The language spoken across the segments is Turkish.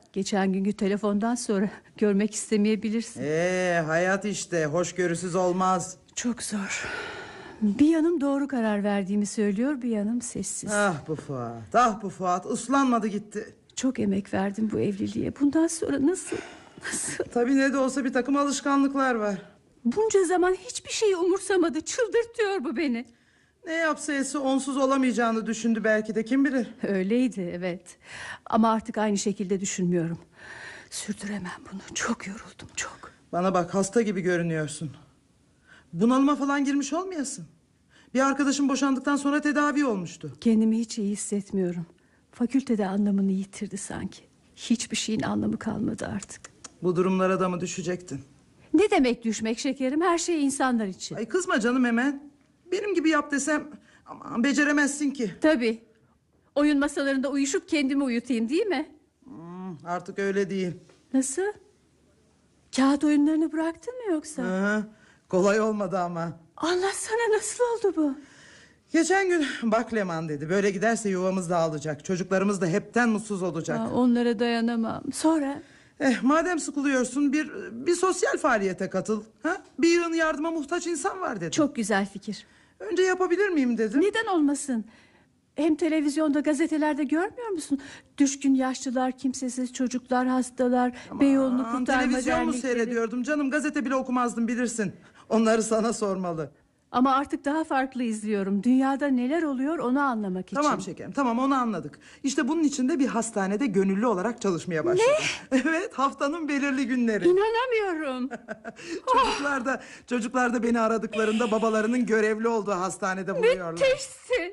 Geçen günkü telefondan sonra görmek istemeyebilirsin. Hayat işte, hoşgörüsüz olmaz. Çok zor. Bir yanım doğru karar verdiğimi söylüyor, bir yanım sessiz. Ah bu Fuat uslanmadı gitti. Çok emek verdim bu evliliğe. Bundan sonra nasıl? Tabii ne de olsa bir takım alışkanlıklar var. Bunca zaman hiçbir şeyi umursamadı. Çıldırtıyor bu beni. Ne yapsa etse onsuz olamayacağını düşündü belki de, kim bilir. Öyleydi, evet. Ama artık aynı şekilde düşünmüyorum. Sürdüremem bunu. Çok yoruldum, çok. Bana bak, hasta gibi görünüyorsun. Bunalıma falan girmiş olmayasın. Bir arkadaşım boşandıktan sonra tedavi olmuştu. Kendimi hiç iyi hissetmiyorum. Fakültede anlamını yitirdi sanki. Hiçbir şeyin anlamı kalmadı artık. Bu durumlara da mı düşecektin? Ne demek düşmek şekerim? Her şey insanlar için. Ay kızma canım hemen. Benim gibi yap desem aman beceremezsin ki. Tabii. Oyun masalarında uyuşup kendimi uyutayım değil mi? Artık öyle değil. Nasıl? Kağıt oyunlarını bıraktın mı yoksa? Kolay olmadı ama. Anlatsana, nasıl oldu bu? Geçen gün bak Leman dedi, böyle giderse yuvamız dağılacak. Çocuklarımız da hepten mutsuz olacak. Onlara dayanamam. Sonra? Madem sıkılıyorsun bir sosyal faaliyete katıl. Bir yığın yardıma muhtaç insan var dedi. Çok güzel fikir. Önce yapabilir miyim dedim. Neden olmasın? Hem televizyonda, gazetelerde görmüyor musun? Düşkün yaşlılar, kimsesiz çocuklar, hastalar, Beyoğlu'nu kurtarma televizyon mu dernekleri. seyrediyordum canım, gazete bile okumazdım bilirsin. Onları sana sormalı. Ama artık daha farklı izliyorum. Dünyada neler oluyor onu anlamak için. Tamam şekerim, tamam, onu anladık. İşte bunun için de bir hastanede gönüllü olarak çalışmaya başladım. Ne? Evet, haftanın belirli günleri. İnanamıyorum. Çocuklar da beni aradıklarında babalarının görevli olduğu hastanede buluyorlar. Müthişsin.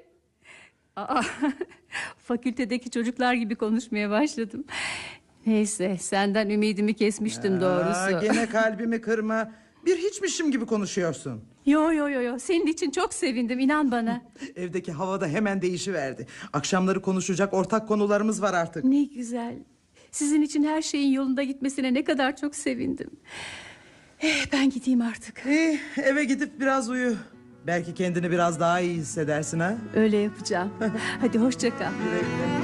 Fakültedeki çocuklar gibi konuşmaya başladım. Neyse, senden ümidimi kesmiştim doğrusu. Gene kalbimi kırma. Bir hiçmişim gibi konuşuyorsun. Yo. Senin için çok sevindim, inan bana. Evdeki hava da hemen değişiverdi. Akşamları konuşacak ortak konularımız var artık. Ne güzel. Sizin için her şeyin yolunda gitmesine ne kadar çok sevindim. Ben gideyim artık. Eve gidip biraz uyu. Belki kendini biraz daha iyi hissedersin ha. Öyle yapacağım. Hadi hoşça kal. Güle güle.